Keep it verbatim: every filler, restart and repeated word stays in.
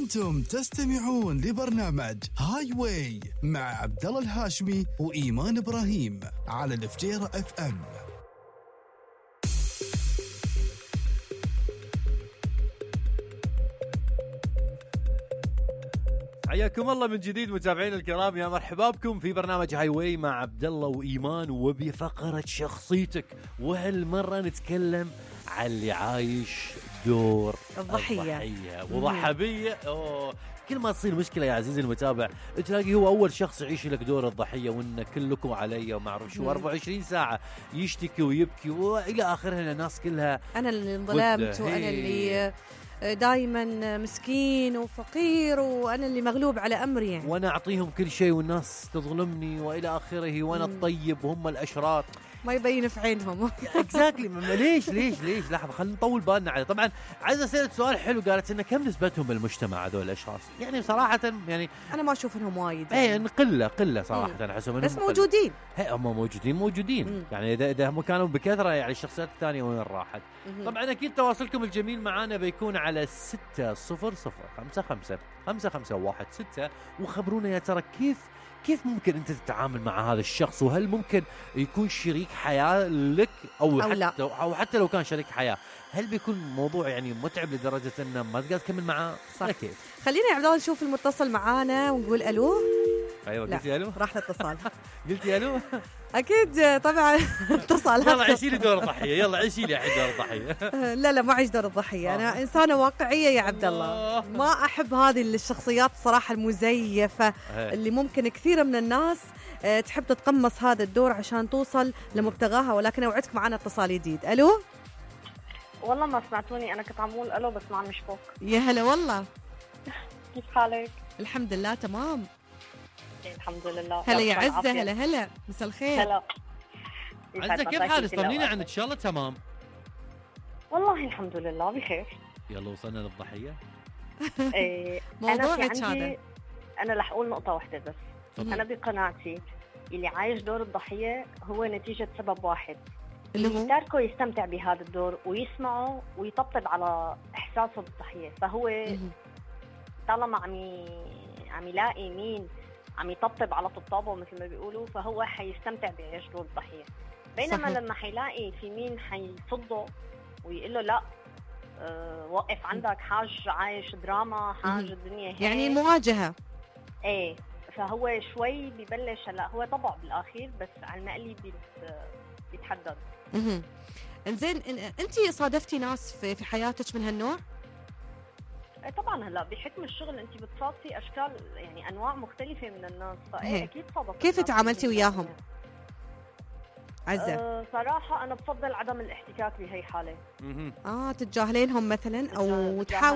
أنتم تستمعون لبرنامج هاي واي مع عبد الله الهاشمي وإيمان إبراهيم على الفجيرة اف ام. حياكم الله من جديد متابعينا الكرام، يا مرحبا بكم في برنامج هاي واي مع عبد الله وإيمان وبفقرة شخصيتك. وهالمرة نتكلم عن اللي عايش دور الضحية, الضحية. وضحبية. أوه. كل ما تصير مشكلة يا عزيزي المتابع تلاقي هو أول شخص يعيش لك دور الضحية، وإن كلكم علي وما أعرف شو أربعة وعشرين ساعة يشتكي ويبكي وإلى آخرها. الناس كلها أنا اللي انظلمت وأنا اللي دايما مسكين وفقير وأنا اللي مغلوب على أمري يعني. وأنا أعطيهم كل شيء والناس تظلمني وإلى آخره، وأنا الطيب وهم الأشرار. ما يبين في عينهم. اكزاكتلي. ليش ليش ليش لحظه خلينا نطول بالنا عليه. طبعا عايز اسالك سؤال حلو، قالت انه كم نسبتهم بالمجتمع هذول الاشخاص؟ يعني صراحه يعني انا ما اشوف انهم وايد يعني. يعني. ايه قله قله صراحه احسهم انهم بس موجودين. هي هم موجودين موجودين مم. يعني اذا اذا هم كانوا بكثره يعني الشخصيات الثانيه وين راحت؟ مم. طبعا اكيد تواصلكم الجميل معنا بيكون على ستة صفر صفر خمسة خمسة خمسة خمسة واحد ستة، وخبرونا يا ترى كيف كيف ممكن أنت تتعامل مع هذا الشخص، وهل ممكن يكون شريك حياة لك أو, أو حتى لا. أو حتى لو كان شريك حياة هل بيكون موضوع يعني متعب لدرجة أنه ما تقدر تكمل معاه؟ صح. كيف؟ خلينا يا عبد الله نشوف المتصل معانا ونقول ألو. أيوة قلتي ألو؟ راح الاتصال. قلتي ألو؟ أكيد طبعا اتصال. يلا عيشي لي دور الضحية، يلا عيشي لي الحين دور الضحية. لا لا ما أعيش دور الضحية، أنا إنسانة واقعية يا عبد الله. ما أحب هذه الشخصيات صراحة المزيفة اللي ممكن كثير من الناس تحب تتقمص هذا الدور عشان توصل لمبتغاها، ولكن أوعدك معنا اتصال جديد. ألو؟ والله ما سمعتوني، أنا كنت عم أقول ألو بس ما عم يشبك. يا هلا والله. كيف حالك؟ الحمد لله تمام. الحمد لله. هلا يا عزة. هلا هلا مساء الخير. هلا عزة، كيف حالك؟ طمنينا عنك. إن شاء الله تمام. والله الحمد لله بخير. يلا وصلنا للضحية. إيه موضوعك هذا. أنا رح أقول نقطة واحدة بس. مم. أنا بقناعتي اللي عايش دور الضحية هو نتيجة سبب واحد، اللي هو تاركه يستمتع بهذا الدور ويسمعه ويطبطب على إحساسه بالضحية. فهو طالما عم عم يلاقي مين عم يطبطب على طبطابه مثل ما بيقولوا، فهو حيستمتع بعيش دور الضحية. بينما صحيح. لما حيلاقي في مين حيصده ويقول له لا أه وقف عندك، حاج عايش دراما، حاج الدنيا هيك، يعني المواجهة. ايه، فهو شوي ببلش. هلا هو طبع بالاخير بس على المقلي بيتحدد. اها انزين، انت صادفتي ناس في في حياتك من هالنوع؟ ايه طبعا. هلا بحكم الشغل انت بتصادفي اشكال يعني انواع مختلفه من الناس، فايه اكيد صادفتي. كيف تعاملتي وياهم عزة؟ أه صراحه انا بفضل عدم الاحتكاك بهي حاله. اه تتجاهلينهم مثلا او تحاولي